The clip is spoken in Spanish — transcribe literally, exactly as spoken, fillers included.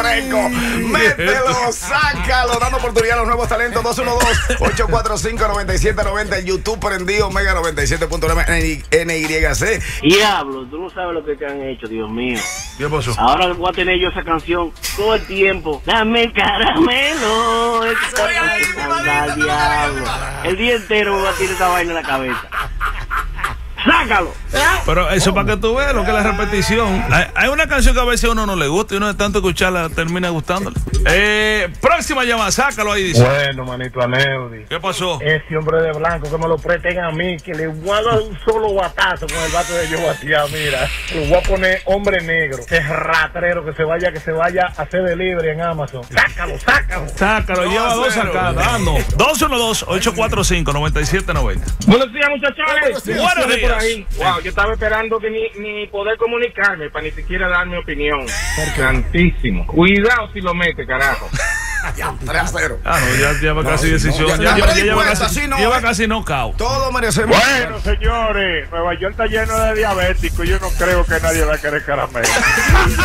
fresco. Mételo, sácalo, dando oportunidad a los nuevos talentos. dos uno dos, ocho cuatro cinco, nueve siete nueve cero. YouTube prendido, Mega noventa y siete punto nueve N Y C. Diablo, tú no sabes lo que te han hecho, Dios mío. ¿Qué pasó? Ahora voy a tener yo esa canción todo el tiempo. Dame el caramelo. El, caramelo, diablo. El día entero me va a tirar esa vaina en la cabeza. ¡Sácalo! Pero eso para que tú veas lo que es la repetición. Hay, hay una canción que a veces a uno no le gusta y uno de tanto escucharla termina gustándole. Eh, próxima llamada, sácalo ahí, dice. Bueno, manito Aneudi. ¿Qué pasó? Ese hombre de blanco que me lo presten a mí, que le voy a dar un solo batazo con el bate de yo batía, mira. Lo voy a poner hombre negro, que es ratrero, que se vaya, que se vaya a hacer delivery en Amazon. Sácalo, sácalo. Sácalo, No, lleva dos cero. sacadas. Ah, no. dos uno dos, ocho cuatro cinco, nueve siete nueve cero. Buenos días, muchachones. Buenos días. Por ahí. Wow, yo estaba esperando que ni, ni poder comunicarme para ni siquiera dar mi opinión. Santísimo. Cuidado si lo mete, carajo. Ya, tres a cero. Ah, no, ya lleva No, casi si no, decisión. ya- Ya, ya lleva, ya lleva predispuesta, casi, así no, lleva eh. casi knockout. Todos merecemos. Bueno, señores, Nueva York está lleno de diabéticos. Yo no creo que nadie va a querer caramelo.